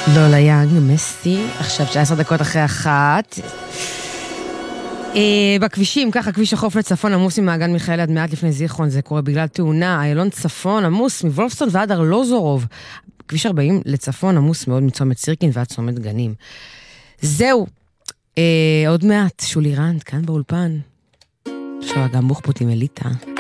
לולה יאנג, מסי, עכשיו 19 דקות אחרי 1. בכבישים, ככה, כביש החוף לצפון עמוס ממעגן מיכאל עד מעט לפני זיכרון, זה קורה בגלל תאונה, איילון צפון עמוס מוולפסון ועד ארלוזורוב. כביש 40 לצפון עמוס מאוד מצומת סירקין ועד צומת גנים. זהו, עוד מעט, שולי רנד, כאן באולפן. עכשיו גם בוחפות עם אליטה.